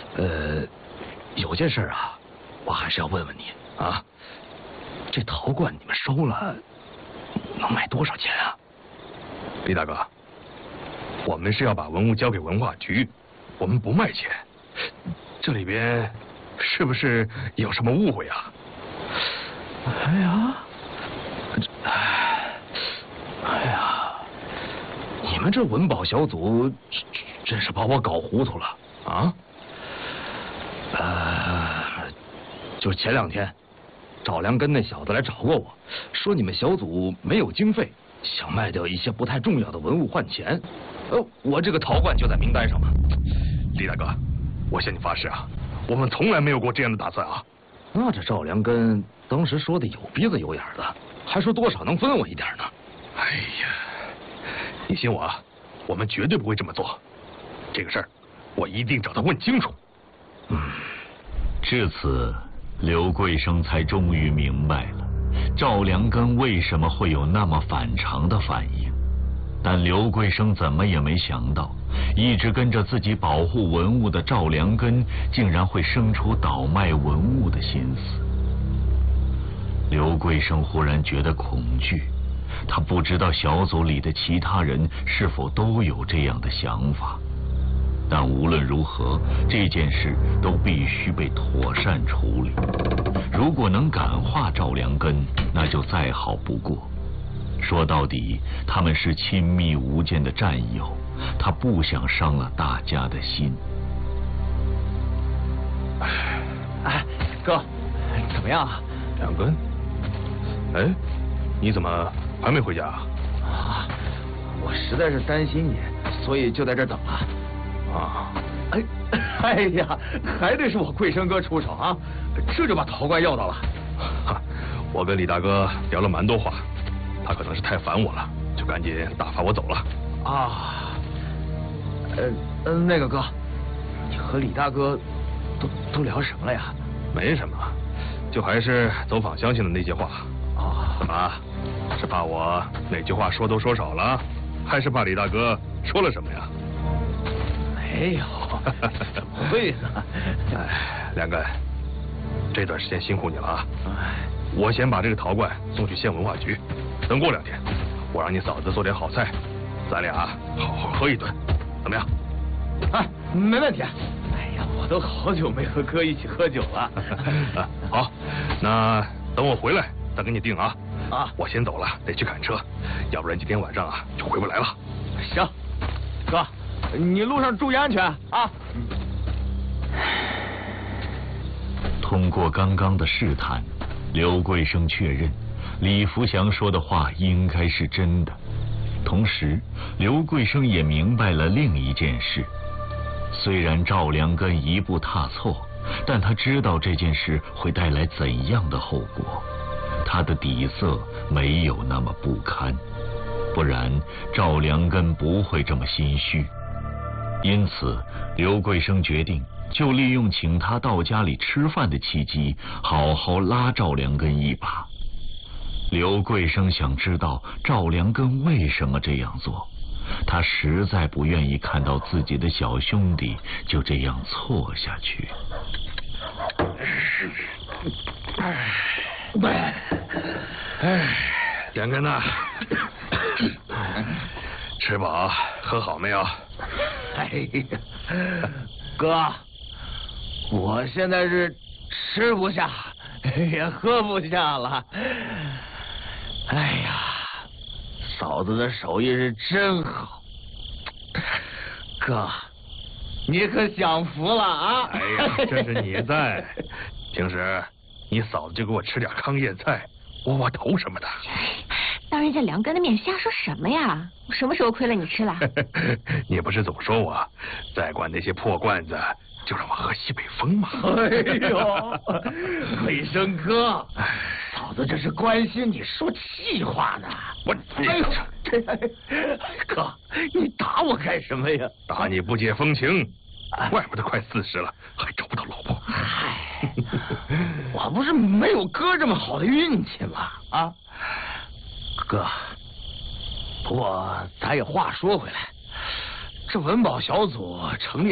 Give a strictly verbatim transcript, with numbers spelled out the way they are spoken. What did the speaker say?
呃，有件事啊，我还是要问问你啊。这陶罐你们收了，能卖多少钱啊？ 李大哥，我们是要把文物交给文化局，我们不卖钱。这里边是不是有什么误会啊？ 哎呀，哎，哎呀，你们这文保小组真是把我搞糊涂了啊！呃，就是前两天，赵良根那小子来找过我，说你们小组没有经费，想卖掉一些不太重要的文物换钱。呃，我这个陶罐就在名单上嘛。 李大哥，我向你发誓啊，我们从来没有过这样的打算啊。 那这赵良根当时说的有鼻子有眼的，还说多少能分我一点呢。 哎呀，你信我啊，我们绝对不会这么做。这个事儿，我一定找他问清楚。 嗯，至此，刘桂生才终于明白了赵良根为什么会有那么反常的反应。但刘桂生怎么也没想到，一直跟着自己保护文物的赵良根，竟然会生出倒卖文物的心思。刘桂生忽然觉得恐惧，他不知道小组里的其他人是否都有这样的想法。但无论如何，这件事都必须被妥善处理。如果能感化赵良根，那就再好不过。说到底，他们是亲密无间的战友，他不想伤了大家的心。 哎，哥，怎么样啊？ 良根，哎，你怎么还没回家啊？ 啊，我实在是担心你，所以就在这儿等了。 啊， 哎，哎呀，还得是我桂生哥出手啊，这就把陶罐要到了。 我跟李大哥聊了蛮多话，他可能是太烦我了，就赶紧打发我走了。 啊，呃呃，那个哥，你和李大哥都都聊什么了呀？ 没什么，就还是走访乡亲的那些话。 啊， 怎么？是怕我哪句话说多说少了，还是怕李大哥说了什么呀？ 没有，怎么会呢？ 哎，良根，这段时间辛苦你了啊！ 哎， 我先把这个陶罐送去县文化局，等过两天，我让你嫂子做点好菜，咱俩好好喝一顿，怎么样？ 哎，没问题。哎呀，我都好久没和哥一起喝酒了。 啊，好，那等我回来再给你定啊。 啊， 我先走了，得去赶车，要不然今天晚上啊就回不来了。 行，哥，你路上注意安全啊。 通过刚刚的试探，刘桂生确认李福祥说的话应该是真的。同时，刘桂生也明白了另一件事：虽然赵良根一步踏错，但他知道这件事会带来怎样的后果，他的底色没有那么不堪，不然赵良根不会这么心虚。因此，刘桂生决定就利用请他到家里吃饭的契机，好好拉赵良根一把。刘桂生想知道赵良根为什么这样做，他实在不愿意看到自己的小兄弟就这样错下去。 哎，良根呐，吃饱喝好没有？ 哎呀，哥，我现在是吃不下，也喝不下了。哎呀，嫂子的手艺是真好，哥，你可享福了啊！ 哎呀，这是你在，平时你嫂子就给我吃点糠咽菜、窝窝头什么的。 当人家梁根的面瞎说什么呀？我什么时候亏了你吃了？ 你不是总说我再管那些破罐子，就让我喝西北风吗？ 哎呦，桂生哥，嫂子这是关心你，说气话呢。 我， 哎呦，这哥，你打我干什么呀？ 打你不解风情，怪不得快四十了还找不到老婆。 嗨，我不是没有哥这么好的运气吗？啊，哥，不过咱也话说回来，这文保小组成立